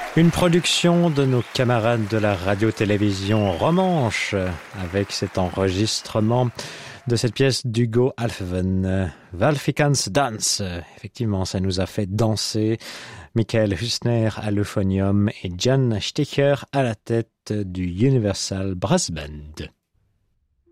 Une production de nos camarades de la radio-télévision romanche avec cet enregistrement de cette pièce d'Hugo Alfven, Walfikans Dance. Effectivement, ça nous a fait danser. Michael Hüsner à l'euphonium et Jan Sticher à la tête du Universal Brass Band.